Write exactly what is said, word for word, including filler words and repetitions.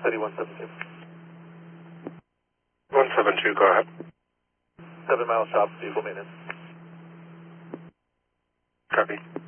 City one seven two. one seven two, go ahead. Seven mile shop, vehicle maintenance. Copy.